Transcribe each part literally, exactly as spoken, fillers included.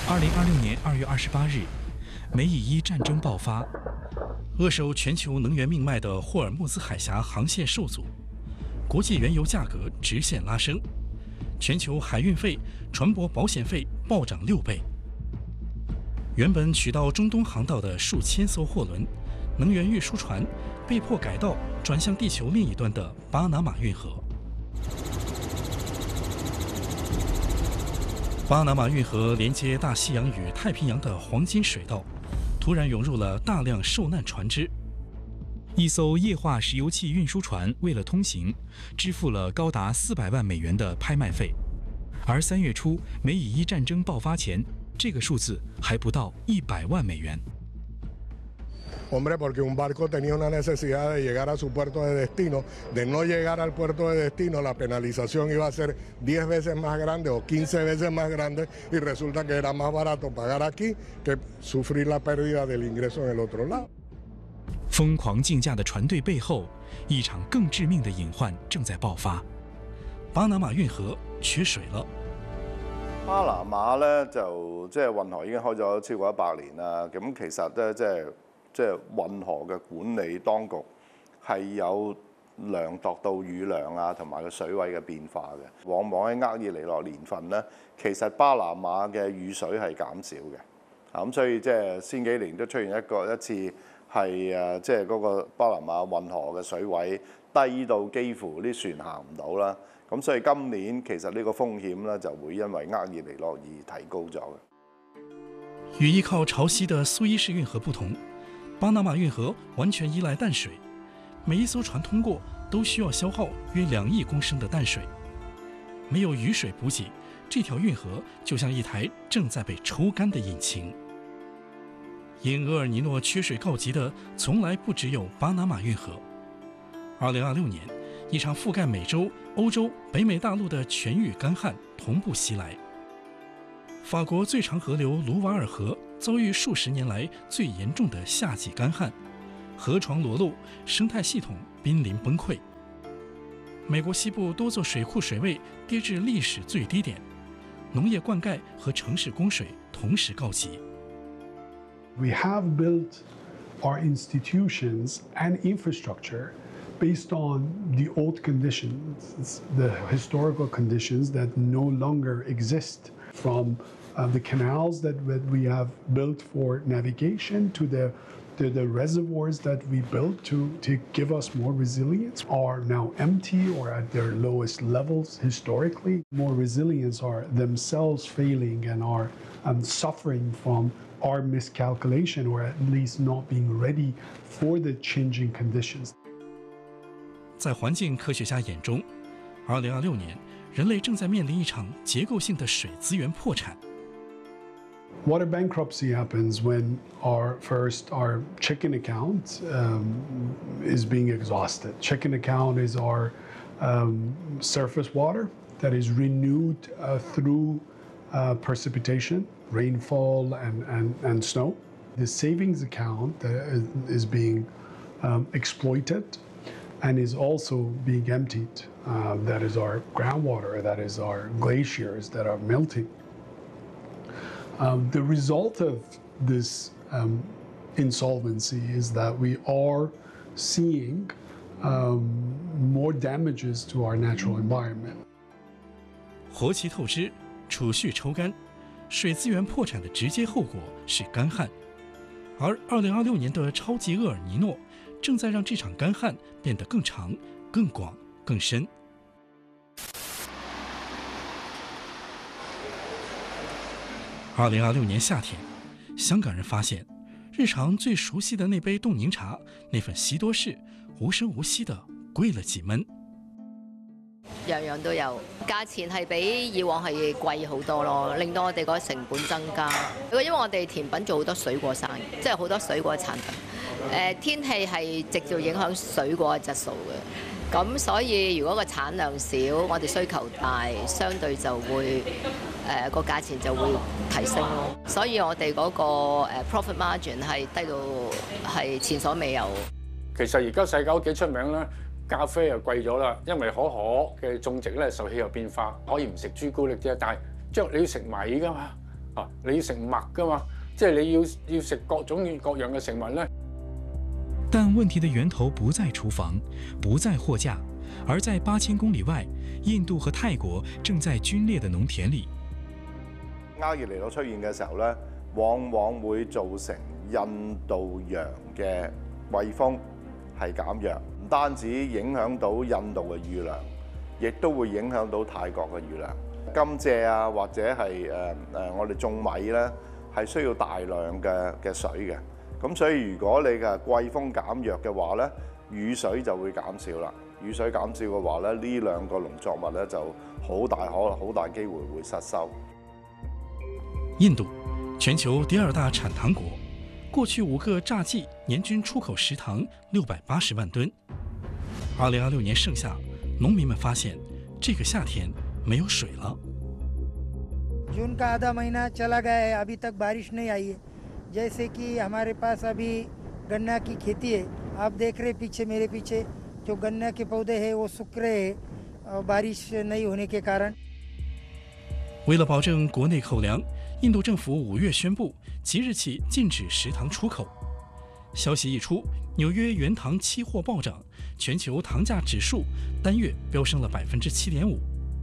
二零二六年二月二十八日，美以伊战争爆发，扼守全球能源命脉的霍尔木兹海峡航线受阻，国际原油价格直线拉升，全球海运费、船舶保险费暴涨六倍。原本取到中东航道的数千艘货轮、能源运输船被迫改道转向地球另一端的巴拿马运河。巴拿马运河连接大西洋与太平洋的黄金水道，突然涌入了大量受难船只。一艘液化石油气运输船为了通行，支付了高达四百万美元的拍卖费。而三月初，美以伊战争爆发前，这个数字还不到一百万美元。 Hombre, porque un barco tenía una necesidad de llegar a su puerto de destino, de no llegar al puerto de destino, la penalización iba a ser diez veces más grande o quince veces más grande y resulta que era más barato pagar aquí que sufrir la pérdida del ingreso en el otro lado. 疯狂竞价的船队背後，一場更致命的隱患正在爆發。巴拿馬運河缺水了。 巴拿馬咧就即係運河已經開咗超過一百年啦，咁其實咧即係。即係運河嘅管理當局係有量度到雨量啊，同埋個水位嘅變化嘅。往往喺厄爾尼諾年份咧，其實巴拿馬嘅雨水係減少嘅。啊咁所以即係先幾年都出現一個一次係誒，即係嗰個巴拿馬運河嘅水位低到幾乎啲船行唔到啦。咁所以今年其實呢個風險咧就會因為厄爾尼諾而提高咗嘅。 與依靠潮汐的蘇伊士運河不同。巴拿馬運河完全依賴淡水，每一艘船通過都需要消耗約兩億公升的淡水。沒有雨水補給，這條運河就像一台正在被抽乾的引擎。因厄爾尼諾缺水告急的，從來不只有巴拿馬運河。二零二六年，一場覆蓋美洲、歐洲、北美大陸的全域乾旱同步襲來。法國最長河流盧瓦爾河遭遇數十年來最嚴重的夏季乾旱，河床裸露，生態系統瀕臨崩潰。美國西部多座水庫水位跌至歷史最低點，農業灌溉和城市供水同時告急。 We have built our institutions and infrastructure based on the old conditions, the historical conditions that no longer exist. From uh, the canals that, that we have built for navigation to the, to the reservoirs that we built to, to give us more resilience are now empty or at their lowest levels historically. More resilience are themselves failing and are um, suffering from our miscalculation or at least not being ready for the changing conditions. 在环境科学家眼中，二零二六年。人类正在面临一场结构性的水资源破产。 Water bankruptcy happens when our first our chicken account um, is being exhausted. Chicken account is our um, surface water that is renewed uh, through uh, precipitation, rainfall, and, and, and snow. The savings account uh, is being um, exploited and is also being emptied. Uh, that is our groundwater, that is our glaciers that are melting. Um, the result of this um, insolvency is that we are seeing um, more damages to our natural environment. 活期透支，储蓄抽干，水资源破产的直接后果是干旱，而二零二六年的超级厄尔尼诺正在让这场干旱变得更长、更广、更深。二零二六年夏天，香港人發現，日常最熟悉的那杯凍檸茶，那份西多士，無聲無息地貴了幾蚊。 樣樣都有，價錢係比以往係貴好多咯，令到我哋嗰個成本增加。因為我哋甜品做好多水果生意，即係好多水果產品。誒天氣係直接影響水果嘅質素嘅，咁所以如果個產量少，我哋需求大，相對就會誒個價錢就會提升咯。所以我哋嗰個誒 profit margin 係低到係前所未有。 其實而家世界都幾出名啦。咖啡又貴咗啦，因為可可嘅種植咧受氣候變化，可以唔食朱古力啫，但係將你要食米㗎嘛， 啊，你要食麥㗎嘛，即係你要要食各種各樣嘅食物咧。 但問題的源頭不在廚房，不在貨架，而在八千公里外，印度和泰國正在皸裂的農田裡。 厄爾尼諾出現嘅時候咧，往往會造成印度洋嘅季風係減弱，唔單止影響到印度嘅雨量，亦都會影響到泰國嘅雨量。甘蔗啊，或者係誒誒我哋種米咧，係需要大量嘅嘅水嘅。咁所以如果你嘅季風減弱嘅話咧，雨水就會減少啦。雨水減少嘅話咧，呢兩個農作物咧就好大可好大機會會失收。 印度，全球第二大產糖國，過去五個榨季年均出口食糖六百八十萬噸。二零二六年盛夏，農民們發現這個夏天沒有水了。 जून का आधा महीना चला गया है, अभी तक बारिश नहीं आई है। जैसे कि हमारे पास अभी गन्ना की खेती है, आप देख रहे पीछे मेरे पीछे जो गन्ना के पौधे हैं वो सूख रहे हैं बारिश नहीं होने के कारण。 為了保證國內口糧，印度政府五月宣布，即日起禁止食糖出口。消息一出，紐約原糖期貨暴漲，全球糖價指數單月飆升了百分之七點五。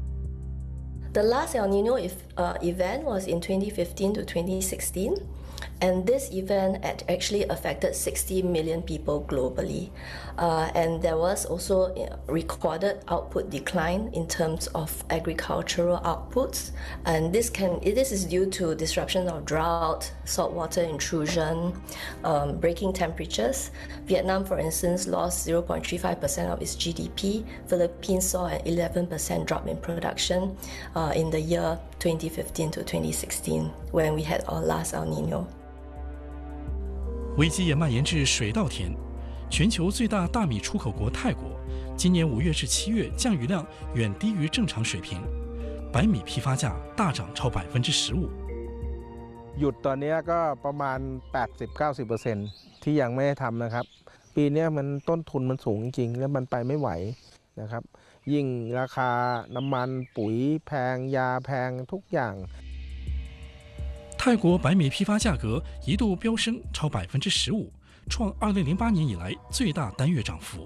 The last El Nino if, uh, event was in twenty fifteen to twenty sixteen, and this event had actually affected sixty million people globally. Uh, and there was also a recorded output decline in terms of agricultural outputs, and this can this is due to disruption of drought, saltwater intrusion, um, breaking temperatures. Vietnam, for instance, lost zero point three five percent of its G D P. Philippines saw an eleven percent drop in production uh, in the year twenty fifteen to twenty sixteen, when we had our last El Nino. 危机也蔓延至水稻田。全球最大大米出口国泰國，今年五月至七月降雨量遠低於正常水平，白米批發價大漲超百分之十五。 หยุดตอนนี้ก็ประมาณ แปดสิบถึงเก้าสิบเปอร์เซ็นต์ ที่ยังไม่ได้ทำนะครับปีนี้มันต้นทุนมันสูงจริงแล้วมันไปไม่ไหวนะครับยิ่งราคาน้ำมันปุ๋ยแพงยาแพงทุกอย่าง泰國白米批發價格一度飆升超百分之十五，創二零零八年以來最大單月漲幅。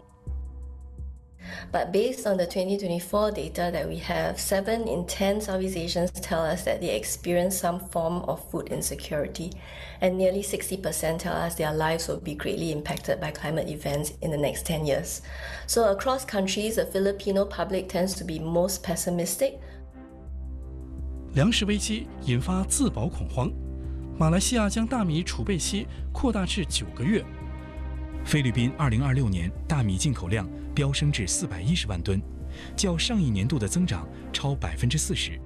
But based on the twenty twenty-four data that we have, seven in ten Southeast Asians tell us that they experience some form of food insecurity, and nearly sixty percent tell us their lives will be greatly impacted by climate events in the next ten years. So across countries, the Filipino public tends to be most pessimistic. 糧食危機引發自保恐慌，馬來西亞將大米儲備期擴大至九個月。 菲律賓二零二六年大米進口量飆升至四百一十萬噸，較上一年度的增長超百分之四十。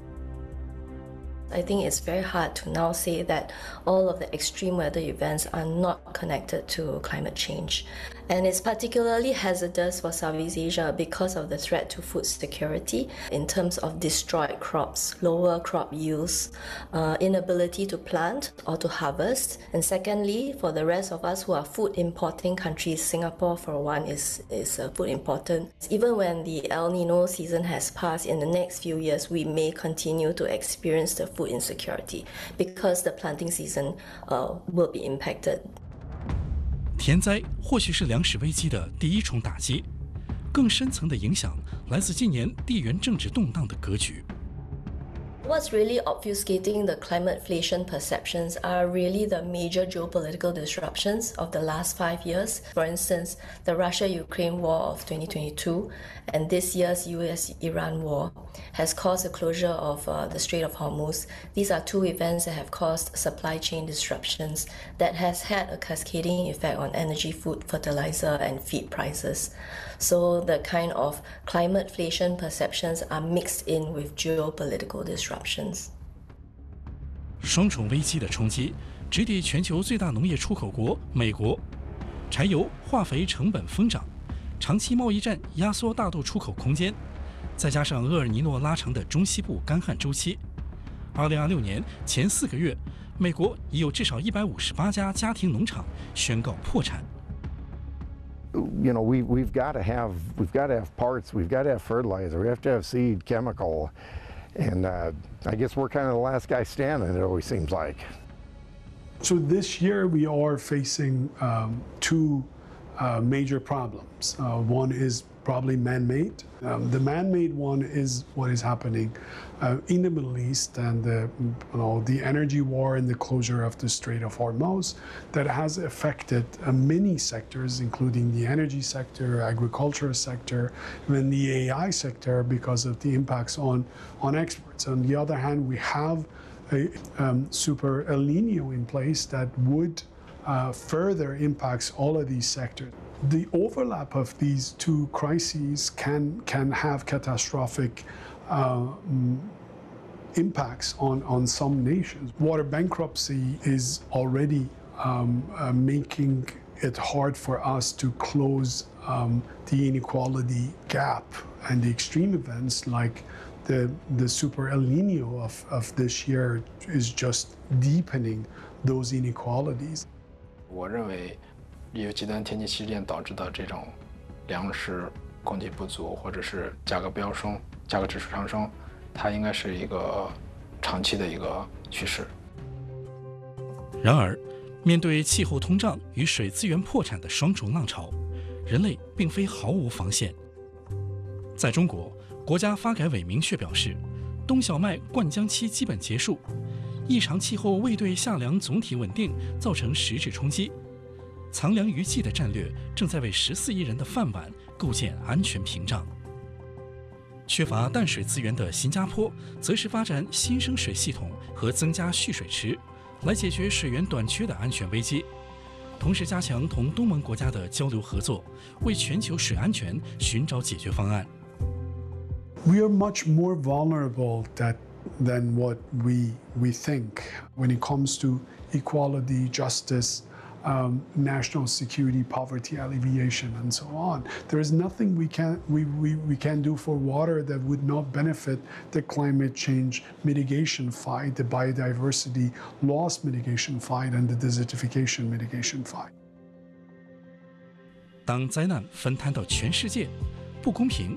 I think it's very hard to now say that all of the extreme weather events are not connected to climate change. And it's particularly hazardous for Southeast Asia because of the threat to food security in terms of destroyed crops, lower crop yields, uh, inability to plant or to harvest. And secondly, for the rest of us who are food importing countries, Singapore for one is, is a food importer. Even when the El Nino season has passed, in the next few years, we may continue to experience the food insecurity because the planting season uh, will be impacted. 天災或許是糧食危機的第一重打擊，更深層的影響來自近年地緣政治動盪的格局。 What's really obfuscating the climateflation perceptions are really the major geopolitical disruptions of the last five years. For instance, the Russia-Ukraine war of twenty twenty-two and this year's U S Iran war has caused the closure of uh, the Strait of Hormuz. These are two events that have caused supply chain disruptions that has had a cascading effect on energy, food, fertilizer, and feed prices. So the kind of climateflation perceptions are mixed in with geopolitical disruptions. 雙重危機的衝擊直抵全球最大農業出口國美國，柴油、化肥成本瘋漲，長期貿易戰壓縮大豆出口空間，再加上厄爾尼諾拉長的中西部乾旱週期，二零二六年前四個月，美國已有至少一百五十八家家庭農場宣告破產。 You know, we we've got to have we've got to have parts, we've got to have fertilizer, we have to have seed, chemical, And uh, I guess we're kind of the last guy standing, it always seems like. So this year we are facing um, two uh, major problems. Uh, one is probably man-made. Um, the man-made one is what is happening uh, in the Middle East and the, you know, the energy war and the closure of the Strait of Hormuz that has affected uh, many sectors, including the energy sector, agriculture sector, even the A I sector because of the impacts on, on exports. On the other hand, we have a um, super El Nino in place that would uh, further impacts all of these sectors. The overlap of these two crises can can have catastrophic uh, impacts on, on some nations. Water bankruptcy is already um, uh, making it hard for us to close um, the inequality gap, and the extreme events like the, the super El Nino of, of this year is just deepening those inequalities. 我认为由极端天气事件导致的这种粮食供给不足，或者是价格飙升、价格指数上升，它应该是一个长期的一个趋势。 然而，面对气候通胀与水资源破产的双重浪潮，人类并非毫无防线。在中国，国家发改委明确表示，冬小麦灌浆期基本结束，异常气候未对夏粮总体稳定造成实质冲击。藏粮于季的战略正在为十四亿人的饭碗构建安全屏障。缺乏淡水资源的新加坡，则是发展新生水系统和增加蓄水池，来解决水源短缺的安全危机，同时加强同东盟国家的交流合作，为全球水安全寻找解决方案。 We are much more vulnerable that, than what we, we think when it comes to equality, justice, um, national security, poverty alleviation, and so on. There is nothing we can, we, we, we can do for water that would not benefit the climate change mitigation fight, the biodiversity loss mitigation fight, and the desertification mitigation fight. 当灾难分摊到全世界，不公平